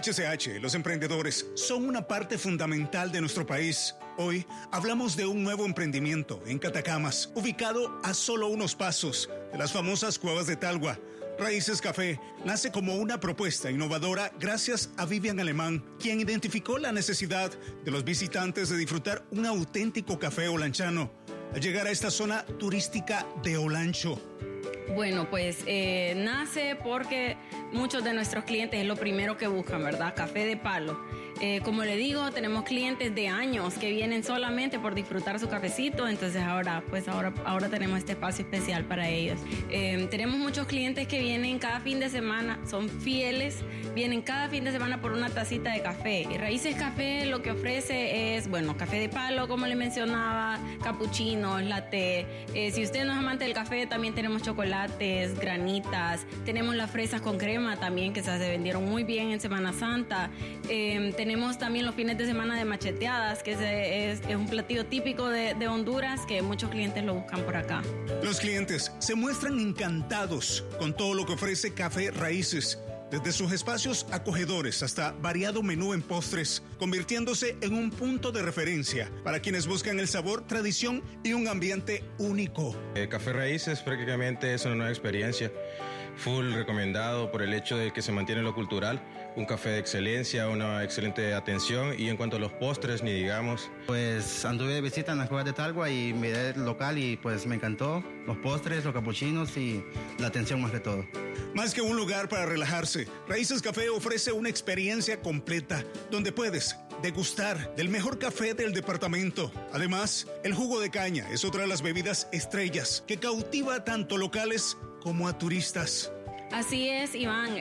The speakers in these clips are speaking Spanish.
HCH, los emprendedores son una parte fundamental de nuestro país. Hoy hablamos de un nuevo emprendimiento en Catacamas, ubicado a solo unos pasos de las famosas cuevas de Talgua. Raíces Café nace como una propuesta innovadora gracias a Vivian Alemán, quien identificó la necesidad de los visitantes de disfrutar un auténtico café olanchano al llegar a esta zona turística de Olancho. Bueno, pues nace porque muchos de nuestros clientes es lo primero que buscan, ¿verdad? Café de palo. Como le digo, tenemos clientes de años que vienen solamente por disfrutar su cafecito, entonces ahora tenemos este espacio especial para ellos. Tenemos muchos clientes que vienen cada fin de semana, son fieles, vienen cada fin de semana por una tacita de café. Y Raíces Café lo que ofrece es, bueno, café de palo, como le mencionaba, capuchinos, latte. Si usted no es amante del café, también tenemos chocolates, granitas, tenemos las fresas con crema también, que se vendieron muy bien en Semana Santa. Tenemos también los fines de semana de macheteadas, que es un platillo típico de Honduras, que muchos clientes lo buscan por acá. Los clientes se muestran encantados con todo lo que ofrece Café Raíces, desde sus espacios acogedores hasta variado menú en postres, convirtiéndose en un punto de referencia para quienes buscan el sabor, tradición y un ambiente único. Café Raíces prácticamente es una nueva experiencia, full recomendado por el hecho de que se mantiene lo cultural, un café de excelencia, una excelente atención, y en cuanto a los postres, ni digamos. Pues anduve de visita en las cuevas de Talgua y miré el local y pues me encantó los postres, los capuchinos y la atención más que todo. Más que un lugar para relajarse, Raíces Café ofrece una experiencia completa donde puedes degustar del mejor café del departamento. Además, el jugo de caña es otra de las bebidas estrellas que cautiva tanto locales como a turistas. Así es, Iván.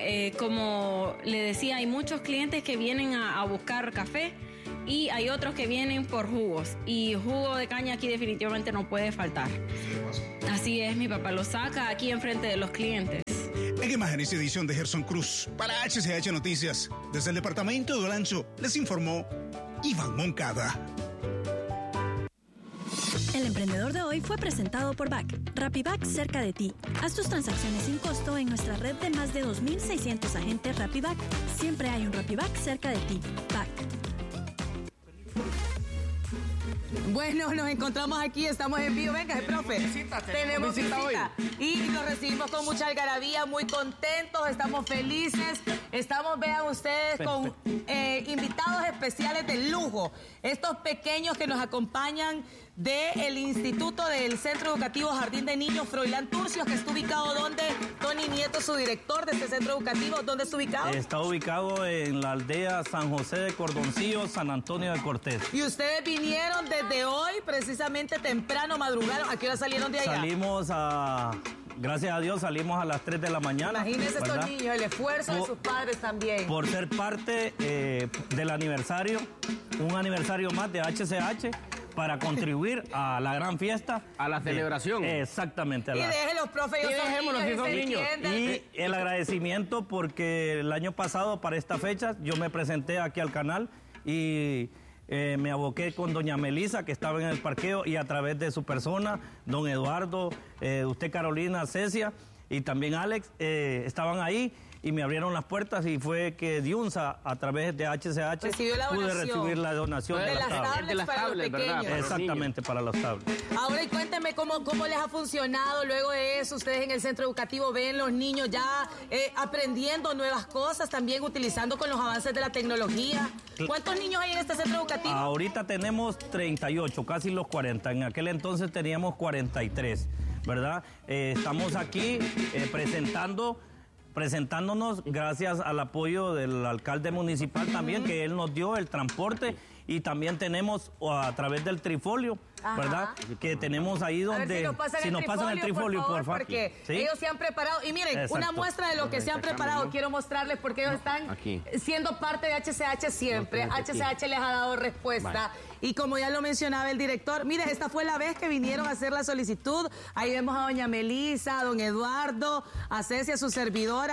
Como le decía, hay muchos clientes que vienen a buscar café y hay otros que vienen por jugos. Y jugo de caña aquí definitivamente no puede faltar. Así es, mi papá lo saca aquí enfrente de los clientes. En imágenes y edición de Gerson Cruz, para HCH Noticias, desde el departamento de Olancho, les informó Iván Moncada. El emprendedor de hoy fue presentado por BAC. RappiBac cerca de ti. Haz tus transacciones sin costo en nuestra red de más de 2.600 agentes RappiBac. Siempre hay un RappiBac cerca de ti. BAC. Bueno, nos encontramos aquí, estamos en vivo. Venga, profe. Tenemos visita hoy. Y nos recibimos con mucha algarabía, muy contentos, estamos felices. Estamos, vean ustedes, con invitados especiales de lujo. Estos pequeños que nos acompañan del Instituto del Centro Educativo Jardín de Niños Froilán Turcios, que está ubicado donde Tony Nieto, su director de este centro educativo. ¿Dónde está ubicado? Está ubicado en la aldea San José de Cordoncillo, San Antonio de Cortés. Y ustedes vinieron desde hoy, precisamente temprano, madrugaron. ¿A qué hora salieron de allá? Gracias a Dios salimos a las 3 de la mañana. Imagínense estos niños, el esfuerzo de sus padres también. Por ser parte del aniversario, un aniversario más de HCH, para contribuir a la gran fiesta. A la celebración. Exactamente. Y déjenlos, profe, ellos son niños. Y el agradecimiento porque el año pasado, para esta fecha, yo me presenté aquí al canal y me aboqué con doña Melisa, que estaba en el parqueo, y a través de su persona, don Eduardo, usted Carolina, Cecia y también Alex, estaban ahí y me abrieron las puertas, y fue que Diunsa, a través de HCH, pude recibir la donación de las tablets para los pequeños. Exactamente, para los tablets. Ahora, y cuénteme cómo les ha funcionado luego de eso. Ustedes en el centro educativo ven los niños ya aprendiendo nuevas cosas, también utilizando con los avances de la tecnología. ¿Cuántos niños hay en este centro educativo? Ahorita tenemos 38, casi los 40. En aquel entonces teníamos 43, ¿verdad? Estamos aquí presentándonos gracias al apoyo del alcalde municipal también, que él nos dio el transporte, y también tenemos a través del trifolio, ¿verdad? Que tenemos ahí donde... Si nos pasan el trifolio, por favor. Porque ¿sí? Ellos se han preparado. Y miren, una muestra de lo que se han preparado. Quiero mostrarles porque ellos están siendo parte de HCH siempre. HCH les ha dado respuesta. Vale. Y como ya lo mencionaba el director, mire, esta fue la vez que vinieron a hacer la solicitud. Ahí vemos a doña Melisa, a don Eduardo, a Cecia, su servidora.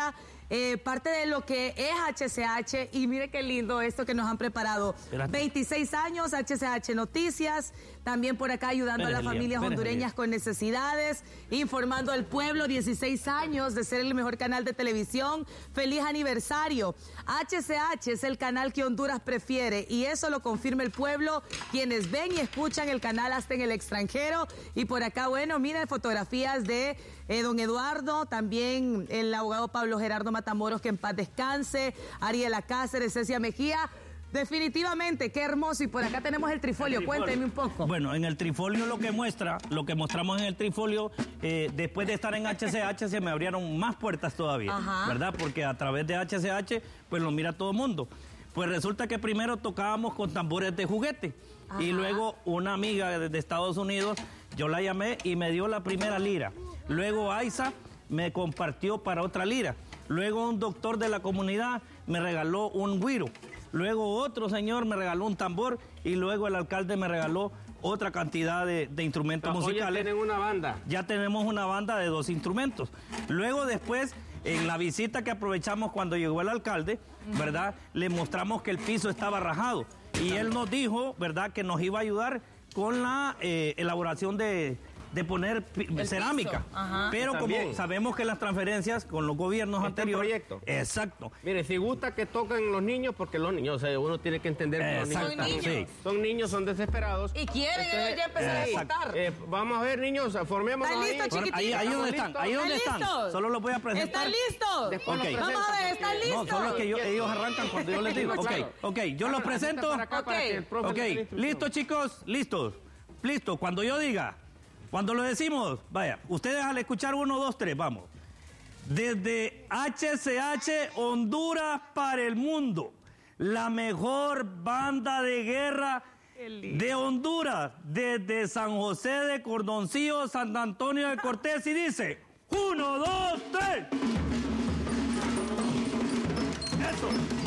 parte de lo que es HCH, y mire qué lindo esto que nos han preparado. Espérate. 26 años, HCH Noticias, también por acá ayudando a las familias hondureñas con necesidades, informando al pueblo, 16 años de ser el mejor canal de televisión. ¡Feliz aniversario! HCH es el canal que Honduras prefiere y eso lo confirma el pueblo, quienes ven y escuchan el canal hasta en el extranjero. Y por acá, bueno, miren fotografías de don Eduardo, también el abogado Pablo Gerardo Matamoros, que en paz descanse, Ariela Cáceres, Cecia Mejía. Definitivamente, qué hermoso. Y por acá tenemos el trifolio. Cuénteme un poco. Bueno, en el trifolio lo que mostramos en el trifolio, después de estar en HCH se me abrieron más puertas todavía, ¿verdad? Porque a través de HCH, pues lo mira todo el mundo. Pues resulta que primero tocábamos con tambores de juguete. Y luego una amiga de Estados Unidos, yo la llamé y me dio la primera lira. Luego Aiza me compartió para otra lira. Luego un doctor de la comunidad me regaló un güiro. Luego otro señor me regaló un tambor y luego el alcalde me regaló otra cantidad de instrumentos musicales. ¿Ya tienen una banda? Ya tenemos una banda de 2 instrumentos. Luego después, en la visita que aprovechamos cuando llegó el alcalde, ¿verdad? Le mostramos que el piso estaba rajado y él nos dijo, ¿verdad?, que nos iba a ayudar con la elaboración de poner cerámica. Pero como sabemos que las transferencias con los gobiernos anteriores... proyecto. Exacto. Mire, si gusta que toquen los niños, porque los niños, o sea, uno tiene que entender que los niños Son niños, son desesperados. Y quieren ellos ya empezar a ejecutar. Vamos a ver, niños, formemos ¿Están listos, chiquititos? Ahí donde están, ahí donde están. listos? Solo los voy a presentar. ¿Están listos? Okay. Vamos a ver, ¿están listos? No, solo que ellos arrancan cuando yo les digo. Ok, yo los presento. Ok, listos, chicos, listos. Listo, cuando yo diga... Cuando lo decimos, vaya, ustedes al escuchar 1, 2, 3, vamos. Desde HCH Honduras para el mundo, la mejor banda de guerra de Honduras, desde San José de Cordoncillo, San Antonio de Cortés, y dice, 1, 2, 3. Eso.